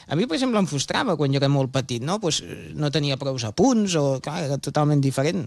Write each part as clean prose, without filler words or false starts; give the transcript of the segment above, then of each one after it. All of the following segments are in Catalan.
A mi, per exemple, em frustrava quan jo era molt petit, no? Pues, no tenia prous apunts o, clar, era totalment diferent.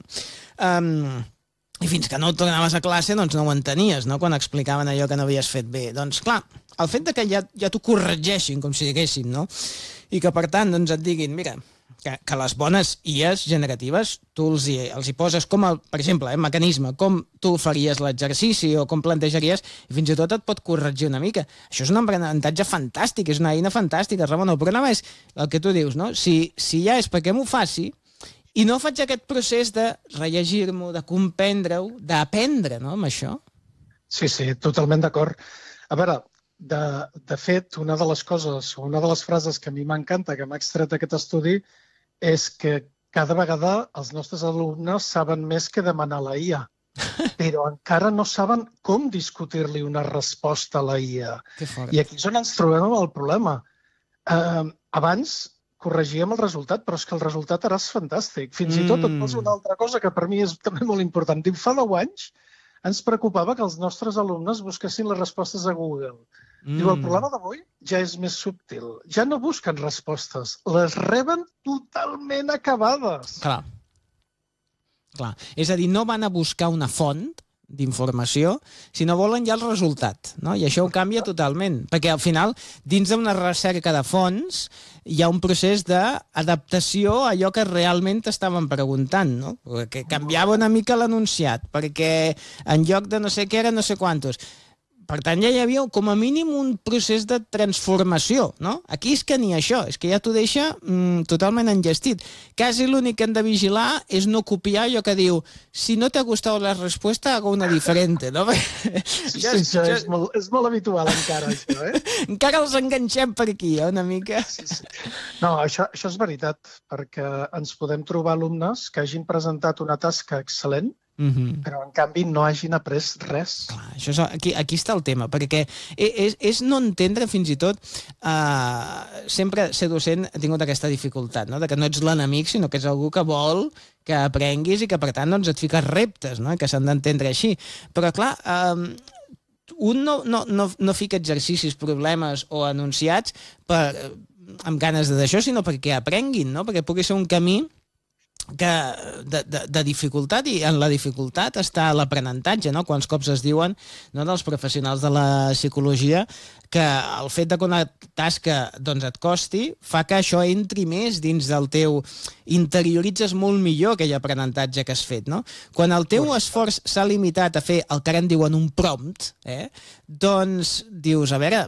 I fins que no tornaves a classe doncs no ho entenies, no? Quan explicaven allò que no havies fet bé. Doncs clar, el fet de que ja t'ho corregeixin, com si diguéssim, no? I que per tant doncs et diguin, mira, que les bones IAs generatives tu els hi poses com, per exemple, mecanisme, com tu faries l'exercici o com plantejaries, i fins i tot et pot corregir una mica. Això és un aprenentatge fantàstic, és una eina fantàstica, Ramon. El problema és el que tu dius, no? Si ja és perquè m'ho faci, i no faig aquest procés de rellegir-m'ho, de comprendre-ho, d'aprendre, no?, amb això. Sí, totalment d'acord. A veure, de fet, una de les coses, una de les frases que a mi m'encanta, que m'ha extret aquest estudi, és que cada vegada els nostres alumnes saben més que demanar la IA, però encara no saben com discutir-li una resposta a la IA. I aquí és on ens trobem amb el problema. Abans corregíem el resultat, però és que el resultat ara és fantàstic. Fins i tot et poso una altra cosa que per mi és també molt important. Diu, fa 10 anys ens preocupava que els nostres alumnes busquessin les respostes a Google. Diu, el problema d'avui ja és més subtil. Ja no busquen respostes, les reben totalment acabades. Clar. És a dir, no van a buscar una font d'informació, sinó volen ja el resultat, no? I això ho canvia totalment, perquè al final, dins d'una recerca de fons, hi ha un procés d'adaptació a allò que realment t'estaven preguntant, no? Que canviava una mica l'enunciat, perquè en lloc de no sé què era no sé quantos. Per tant, ja hi havia com a mínim un procés de transformació, no? Aquí és que ni això, és que ja t'ho deixa totalment enllestit. Quasi l'únic que hem de vigilar és no copiar allò que diu si no t'ha gustat la resposta, hago una diferente, no? Sí, això és molt habitual encara, això, eh? Encara els enganxem per aquí, una mica. Sí. No, això és veritat, perquè ens podem trobar alumnes que hagin presentat una tasca excel·lent, però en canvi no hagin après res. Clar, aquí està el tema, perquè és no entendre fins i tot sempre ser docent ha tingut aquesta dificultat, no? De que no ets l'enemic, sinó que és algú que vol que aprenguis i que per tant doncs, et fiques reptes, no? Que s'han d'entendre així. Però clar, un no fica exercicis, problemes o enunciats amb ganes d'això, sinó perquè aprenguin, no? Perquè pugui ser un camí de dificultat, i en la dificultat està l'aprenentatge, no? Quants cops es diuen, no, dels professionals de la psicologia que el fet que una tasca doncs, et costi fa que això entri més dins del teu... Interioritzes molt millor aquell aprenentatge que has fet, no? Quan el teu esforç s'ha limitat a fer el que ara en diuen un prompt, doncs dius, a veure,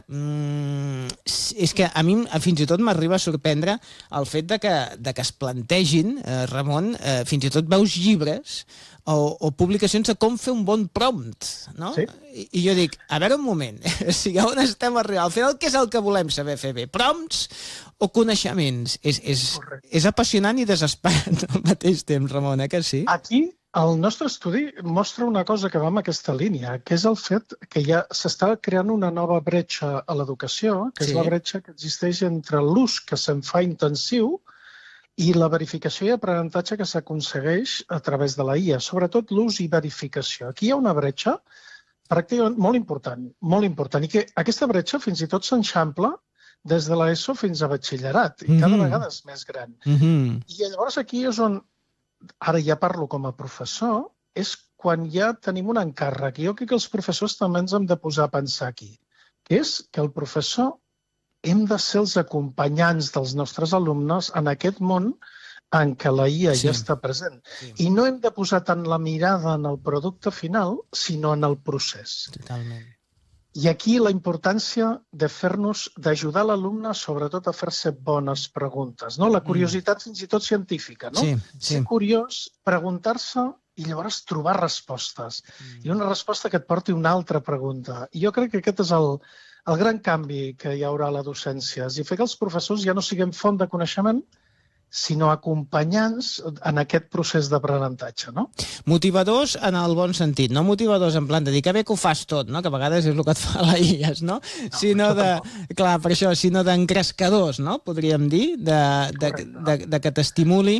és que a mi fins i tot m'arriba a sorprendre el fet de que es plantegin, Ramon, fins i tot veus llibres o publicacions de com fer un bon prompt, no? Sí. I jo dic, a veure un moment, si on estem arribant? Al final, què és el que volem saber fer bé? Prompts o coneixements? És apassionant i desesperant al mateix temps, Ramon, que sí? Aquí, el nostre estudi mostra una cosa que va en aquesta línia, que és el fet que ja s'està creant una nova bretxa a l'educació, que és la bretxa que existeix entre l'ús que se'n fa intensiu i la verificació i aprenentatge que s'aconsegueix a través de la IA, sobretot l'ús i verificació. Aquí hi ha una bretxa pràcticament molt important, i que aquesta bretxa fins i tot s'enxampla des de l'ESO fins a batxillerat, i cada vegada és més gran. I llavors aquí és on, ara ja parlo com a professor, és quan ja tenim un encàrrec. Jo crec que els professors també ens hem de posar a pensar aquí, que és que el professor hem de ser els acompanyants dels nostres alumnes en aquest món en què la IA ja està present. I no hem de posar tant la mirada en el producte final, sinó en el procés. Totalment. I aquí la importància d'ajudar l'alumne sobretot a fer-se bones preguntes, no? La curiositat fins i tot científica, no? Ser curiós, preguntar-se i llavors trobar respostes. I una resposta que et porti una altra pregunta. I jo crec que aquest és el gran canvi que hi haurà a la docència, és a dir, fer que els professors ja no siguem font de coneixement, sinó acompanyants en aquest procés d'aprenentatge, no? Motivadors en el bon sentit, no motivadors en plan de dir que bé que ho fas tot, no? Que a vegades és el que et fa la IA, no? Sinó clar, per això, sinó d'encrescadors, no? Podríem dir, de que t'estimuli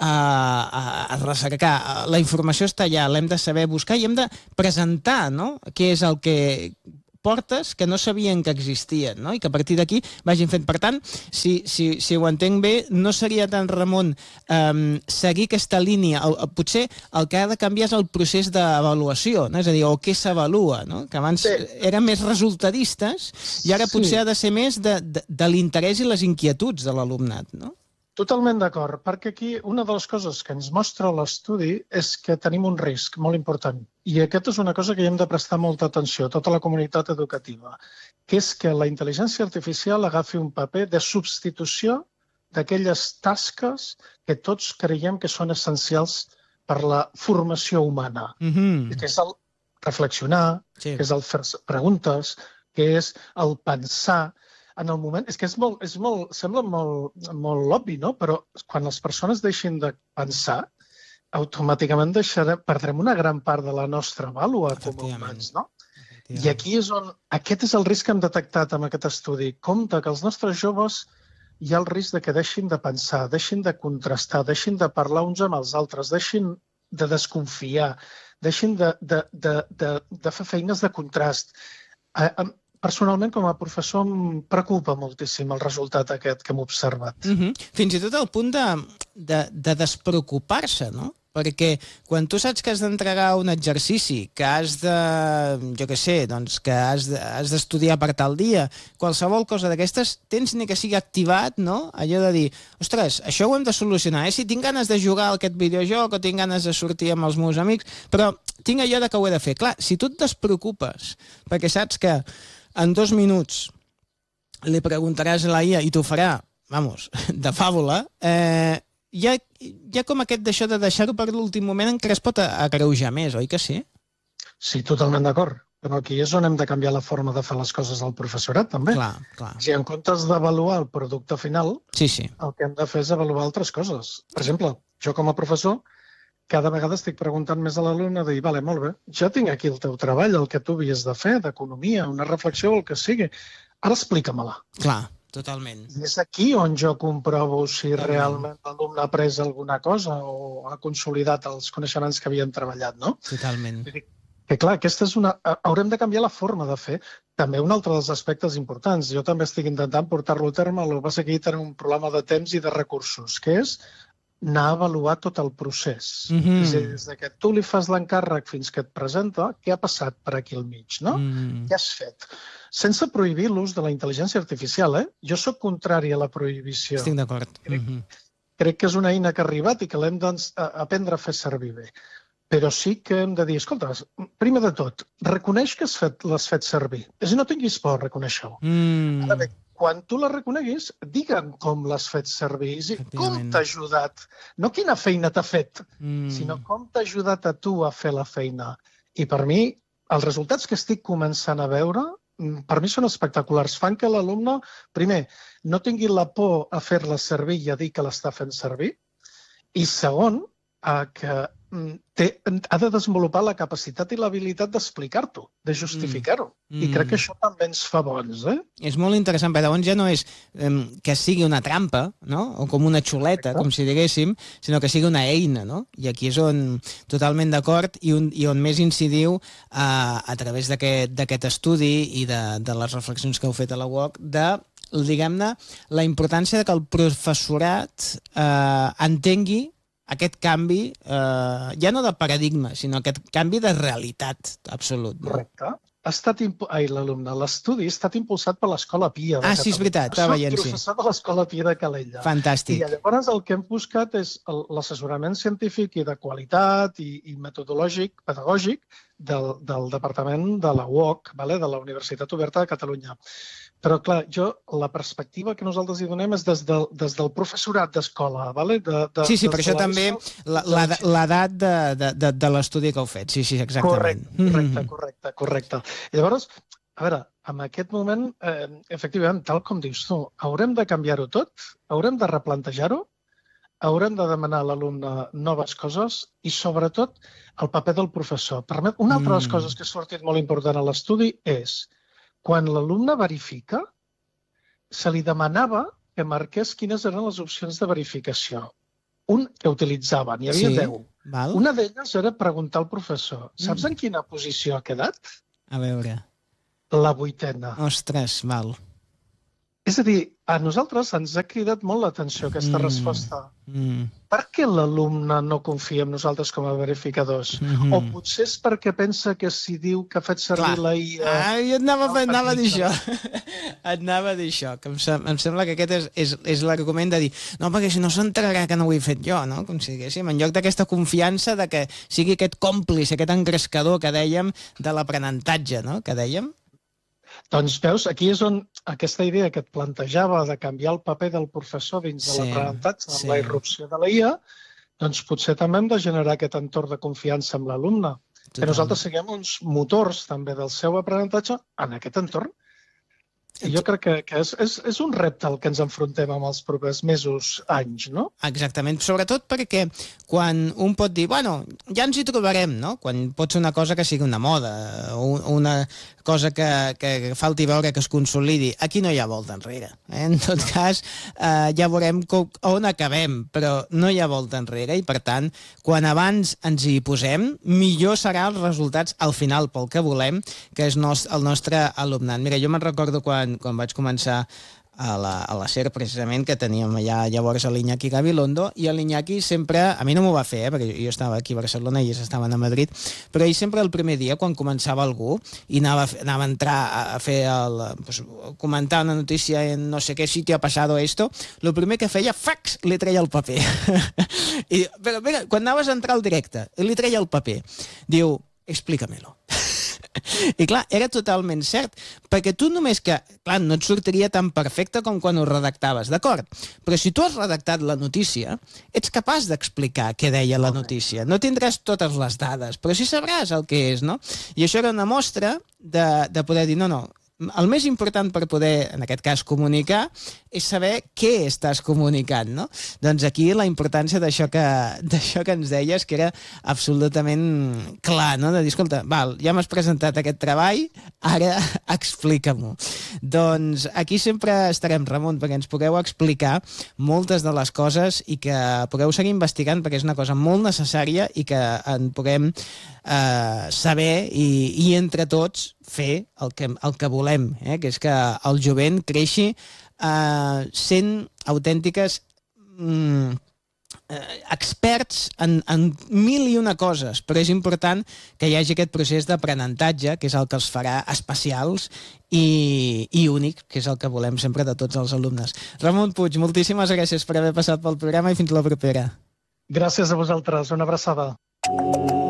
a recercar. La informació està allà, l'hem de saber buscar i hem de presentar, no? Què és el que portes que no sabien que existien, no? I que a partir d'aquí vagin fent. Per tant, si ho entenc bé, no seria tant, Ramon, seguir aquesta línia. Potser el que ha de canviar és el procés d'avaluació, no? És a dir, o què s'avalua, no? Que abans eren més resultadistes i ara potser ha de ser més de l'interès i les inquietuds de l'alumnat, no? Totalment d'acord, perquè aquí una de les coses que ens mostra l'estudi és que tenim un risc molt important. I aquest és una cosa que hi hem de prestar molta atenció, tota la comunitat educativa, que és que la intel·ligència artificial agafi un paper de substitució d'aquelles tasques que tots creiem que són essencials per la formació humana, que és el reflexionar, que és el fer preguntes, que és el pensar. En el moment, és que sembla molt obvi, no? Però quan les persones deixin de pensar, automàticament perdrem una gran part de la nostra vàlua com a humans, no? I aquí és on, aquest és el risc que hem detectat amb aquest estudi. Compte que els nostres joves hi ha el risc de que deixin de pensar, deixin de contrastar, deixin de parlar uns amb els altres, deixin de desconfiar, deixin de fer feines de contrast. Personalment, com a professor, em preocupa moltíssim el resultat aquest que hem observat. Fins i tot al punt de despreocupar-se, no? Perquè quan tu saps que has d'entregar un exercici, que has de, jo què sé, doncs que has d'estudiar per tal dia, qualsevol cosa d'aquestes, tens ni que sigui activat, no? Allò de dir, ostres, això ho hem de solucionar, si tinc ganes de jugar a aquest videojoc o tinc ganes de sortir amb els meus amics, però tinc allò de que ho he de fer. Clar, si tu et despreocupes, perquè saps que en 2 minuts li preguntaràs a la IA i t'ho farà, vamos, de fàbula, hi ha com aquest d'això de deixar-ho per l'últim moment encara es pot agreujar més, oi que sí? Sí, totalment d'acord. Però aquí és on hem de canviar la forma de fer les coses al professorat, també. Clar. Si en comptes d'avaluar el producte final, sí. El que hem de fer és avaluar altres coses. Per exemple, jo com a professor, cada vegada estic preguntant més a l'alumne de dir, vale, molt bé, ja tinc aquí el teu treball, el que tu havies de fer, d'economia, una reflexió, el que sigui. Ara explica-me-la. Clar, totalment. I és aquí on jo comprovo si realment l'alumne ha après alguna cosa o ha consolidat els coneixements que havien treballat, no? Totalment. Que clar, aquesta és haurem de canviar la forma de fer. També un altre dels aspectes importants. Jo també estic intentant portar-lo a terme, el que passa que aquí tenim un problema de temps i de recursos, que és anar a avaluar tot el procés. És a dir, des que tu li fas l'encàrrec fins que et presenta, què ha passat per aquí al mig, no? Què has fet? Sense prohibir l'ús de la intel·ligència artificial, Jo sóc contrari a la prohibició. Estic d'acord. Crec que és una eina que ha arribat i que l'hem d'aprendre a fer servir bé. Però sí que hem de dir, escolta, primer de tot, reconeix que l'has fet servir. És a dir, no tinguis por a reconèixer-ho. Ara bé, quan tu la reconeguis, digue'm com l'has fet servir, com t'ha ajudat. No quina feina t'ha fet, sinó com t'ha ajudat a tu a fer la feina. I per mi, els resultats que estic començant a veure, per mi són espectaculars. Fan que l'alumne, primer, no tingui la por a fer-la servir i a dir que l'està fent servir, i segon, que ha de desenvolupar la capacitat i l'habilitat d'explicar-t'ho, de justificar-ho. I crec que això també ens fa bons, És molt interessant, però llavors ja no és que sigui una trampa, no? O com una xuleta, com si diguéssim, sinó que sigui una eina, no? I aquí és on totalment d'acord i on més incidiu a través d'aquest estudi i de les reflexions que heu fet a la UOC de, diguem-ne, la importància que el professorat entengui aquest canvi, ja no de paradigma, sinó aquest canvi de realitat absolut. No? Correcte. L'estudi ha estat impulsat per l'Escola Pia de Calella. Sí, és veritat, estava veient, sí. Soc professor de l'Escola Pia de Calella. Fantàstic. I llavors el que hem buscat és l'assessorament científic i de qualitat i metodològic, pedagògic, del Departament de la UOC, de la Universitat Oberta de Catalunya. Però, clar, la perspectiva que nosaltres hi donem és des del professorat d'escola. Sí, per això també l'edat de l'estudi que heu fet. Sí, exactament. Correcte. I llavors, a veure, en aquest moment, efectivament, tal com dius tu, haurem de canviar-ho tot, haurem de replantejar-ho, haurem de demanar a l'alumne noves coses i, sobretot, el paper del professor. Una altra de les coses que ha sortit molt important a l'estudi és quan l'alumne verifica, se li demanava que marqués quines eren les opcions de verificació. Un que utilitzaven, hi havia 10. Una d'elles era preguntar al professor, saps en quina posició ha quedat? A veure. la vuitena. Ostres, val. És a dir, a nosaltres ens ha cridat molt l'atenció aquesta resposta. Per què l'alumne no confia en nosaltres com a verificadors? O potser és perquè pensa que si diu que ha fet servir la IA... Jo et anava a dir això. Et anava a dir això, que em sembla que aquest és l'argument de dir no, perquè si no s'entrarà que no ho he fet jo, no? Com si diguéssim, en lloc d'aquesta confiança de que sigui aquest còmplice, aquest engrescador que dèiem de l'aprenentatge, no? Que dèiem. Doncs veus, aquí és on aquesta idea que et plantejava de canviar el paper del professor dins de l'aprenentatge amb la irrupció de la IA, doncs potser també hem de generar aquest entorn de confiança amb l'alumne. Que nosaltres siguem uns motors també del seu aprenentatge en aquest entorn. I jo crec que és un repte al que ens enfrontem amb els propers mesos, anys, no? Exactament, sobretot perquè quan un pot dir, bueno, ja ens hi trobarem, no? Quan pot ser una cosa que sigui una moda, una cosa que falti veure que es consolidi. Aquí no hi ha volta enrere. En tot cas, ja veurem on acabem, però no hi ha volta enrere i, per tant, quan abans ens hi posem, millor serà els resultats al final pel que volem, que és el nostre alumnat. Mira, jo me'n recordo quan vaig començar a la SER, precisament, que teníem allà llavors a l'Iñaki Gabilondo, i l'Iñaki sempre, a mi no m'ho va fer, perquè jo estava aquí a Barcelona i ells estaven a Madrid, però ell sempre el primer dia, quan començava algú, i anava a entrar a fer comentar una notícia en no sé què sitio ha pasado esto, lo primer que feia, fax, li treia el paper. Però mira, quan anaves a entrar al directe, li treia el paper. Diu, explícamelo. I clar, era totalment cert, perquè tu només que, clar, no et sortiria tan perfecte com quan ho redactaves, d'acord? Però si tu has redactat la notícia, ets capaç d'explicar què deia la notícia. No tindràs totes les dades, però sí sabràs el que és, no? I això era una mostra de poder dir, no, el més important per poder, en aquest cas, comunicar, és saber què estàs comunicant, no? Doncs aquí la importància d'això que ens deies, que era absolutament clar, no? De dir, escolta, val, ja m'has presentat aquest treball, ara explica-m'ho. Doncs aquí sempre estarem, Ramon, perquè ens pugueu explicar moltes de les coses i que pugueu seguir investigant, perquè és una cosa molt necessària i que en puguem saber i entre tots fer el que volem, que és que el jovent creixi sent autèntiques experts en mil i una coses, però és important que hi hagi aquest procés d'aprenentatge, que és el que els farà especials i únic, que és el que volem sempre de tots els alumnes. Ramon Puig, moltíssimes gràcies per haver passat pel programa i fins la propera. Gràcies a vosaltres, una abraçada.